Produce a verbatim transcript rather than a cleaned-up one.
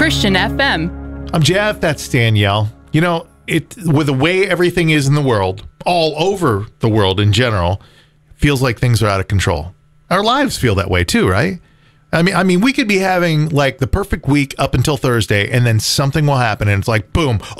Christian F M. I'm Jeff. That's Danielle. You know, it with the way everything is in the world, all over the world in general, feels like things are out of control. Our lives feel that way too, right? I mean, I mean, we could be having like the perfect week up until Thursday, and then something will happen, and it's like, boom,